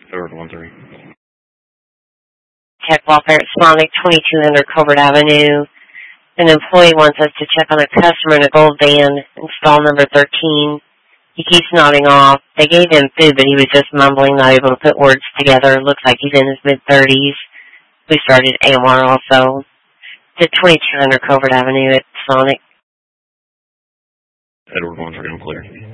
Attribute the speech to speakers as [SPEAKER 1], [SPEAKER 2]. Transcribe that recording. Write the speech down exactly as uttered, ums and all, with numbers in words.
[SPEAKER 1] Edward one three.
[SPEAKER 2] Tech Welfare at Sonic, twenty-two hundred Covert Avenue. An employee wants us to check on a customer in a gold van, install number thirteen. He keeps nodding off. They gave him food, but he was just mumbling, not able to put words together. Looks like he's in his mid-thirties. We started A M R also. To twenty-two hundred Covert Avenue at Sonic.
[SPEAKER 1] Edward one three, I'm clear.